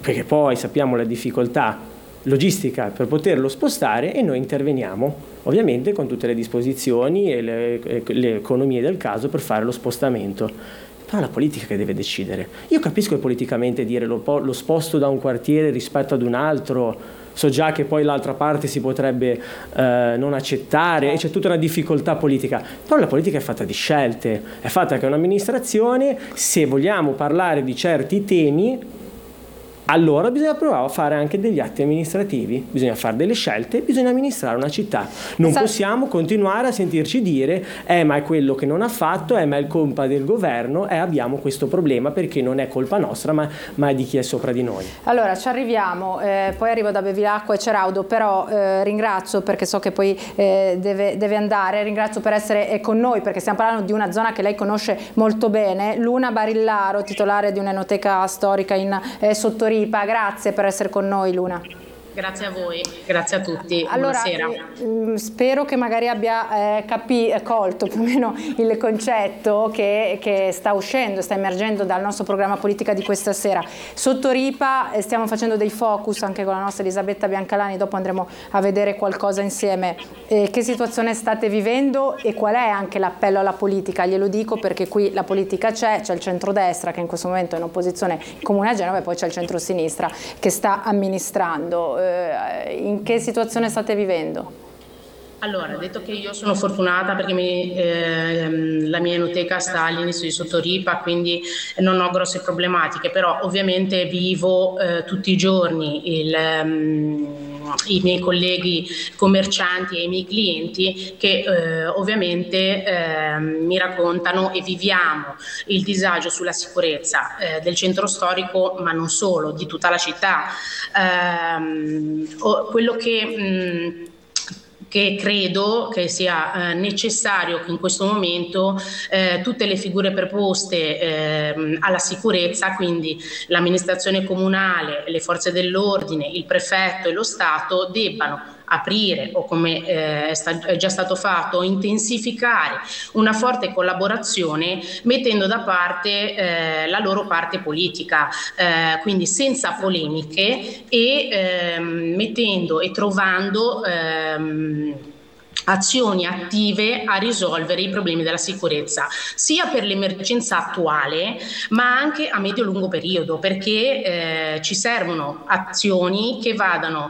perché poi sappiamo la difficoltà logistica per poterlo spostare, e noi interveniamo ovviamente con tutte le disposizioni e le economie del caso per fare lo spostamento. Però è la politica che deve decidere. Io capisco che politicamente dire lo sposto da un quartiere rispetto ad un altro, so già che poi l'altra parte si potrebbe non accettare, e c'è tutta una difficoltà politica, però la politica è fatta di scelte, è fatta che un'amministrazione, se vogliamo parlare di certi temi, allora bisogna provare a fare anche degli atti amministrativi, bisogna fare delle scelte, bisogna amministrare una città. Non possiamo continuare a sentirci dire ma è quello che non ha fatto, ma è colpa del governo, abbiamo questo problema perché non è colpa nostra, ma è di chi è sopra di noi. Allora ci arriviamo, poi arrivo da Bevilacqua e Ceraudo, però ringrazio, perché so che poi deve andare, ringrazio per essere con noi, perché stiamo parlando di una zona che lei conosce molto bene. Luna Barillaro, titolare di un'enoteca storica in Sottoripa, grazie per essere con noi, Luna. Grazie a voi, grazie a tutti, allora, buonasera. Spero che magari abbia colto più o meno il concetto che sta uscendo, sta emergendo dal nostro programma politica di questa sera. Sottoripa stiamo facendo dei focus anche con la nostra Elisabetta Biancalani, dopo andremo a vedere qualcosa insieme. Che situazione state vivendo e qual è anche l'appello alla politica? Glielo dico perché qui la politica c'è il centrodestra che in questo momento è in opposizione comune a Genova, e poi c'è il centrosinistra che sta amministrando. In che situazione state vivendo? Allora, detto che io sono fortunata perché la mia enoteca sta all'inizio di Sottoripa, quindi non ho grosse problematiche, però ovviamente vivo tutti i giorni i miei colleghi commercianti e i miei clienti che ovviamente mi raccontano, e viviamo il disagio sulla sicurezza del centro storico, ma non solo, di tutta la città. Quello che credo che sia necessario che in questo momento tutte le figure preposte alla sicurezza, quindi l'amministrazione comunale, le forze dell'ordine, il prefetto e lo Stato, debbano aprire, o come è già stato fatto, intensificare una forte collaborazione, mettendo da parte la loro parte politica, quindi senza polemiche, e mettendo e trovando azioni attive a risolvere i problemi della sicurezza, sia per l'emergenza attuale ma anche a medio-lungo periodo, perché ci servono azioni che vadano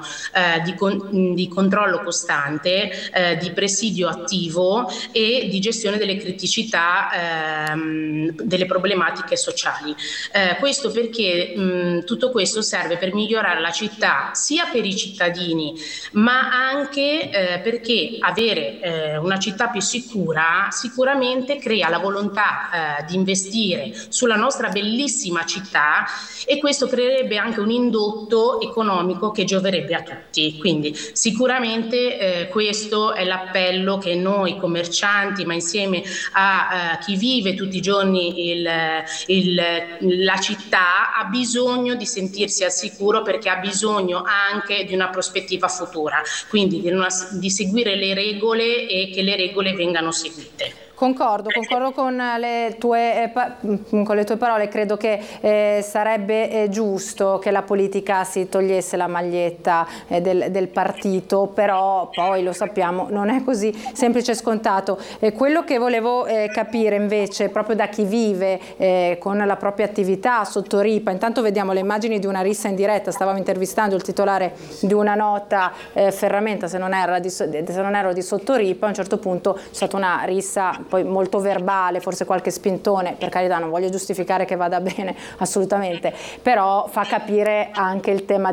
di controllo costante, di presidio attivo e di gestione delle criticità, delle problematiche sociali. Questo perché tutto questo serve per migliorare la città, sia per i cittadini, ma anche perché avere una città più sicura sicuramente crea la volontà di investire sulla nostra bellissima città, e questo creerebbe anche un indotto economico che gioverebbe a tutti. Quindi sicuramente questo è l'appello che noi commercianti, ma insieme a chi vive tutti i giorni la città, ha bisogno di sentirsi al sicuro, perché ha bisogno anche di una prospettiva futura, quindi di seguire le regole e che le regole vengano seguite. Concordo con le tue parole. Credo che sarebbe giusto che la politica si togliesse la maglietta del partito, però poi lo sappiamo, non è così semplice e scontato. Quello che volevo capire invece, proprio da chi vive con la propria attività a Sottoripa, intanto vediamo le immagini di una rissa in diretta, stavamo intervistando il titolare di una nota ferramenta, se non ero di Sottoripa. A un certo punto c'è stata una rissa poi molto verbale, forse qualche spintone, per carità non voglio giustificare che vada bene assolutamente, però fa capire anche il tema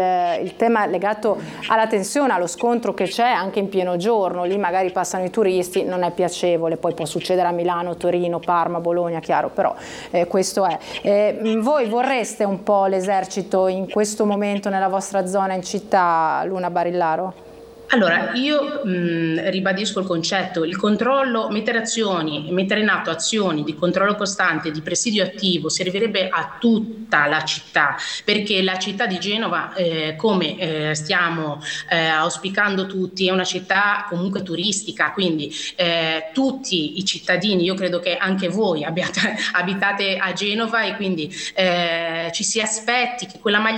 legato alla tensione, allo scontro che c'è anche in pieno giorno. Lì magari passano i turisti, non è piacevole, poi può succedere a Milano, Torino, Parma, Bologna, chiaro, però questo è. Voi vorreste un po' l'esercito in questo momento nella vostra zona in città, Luna Barillaro? Allora, io ribadisco il concetto: il controllo, mettere in atto azioni di controllo costante, di presidio attivo, servirebbe a tutta la città, perché la città di Genova, come stiamo auspicando tutti, è una città comunque turistica, quindi tutti i cittadini, io credo che anche voi abitate a Genova, e quindi ci si aspetti che quella maglia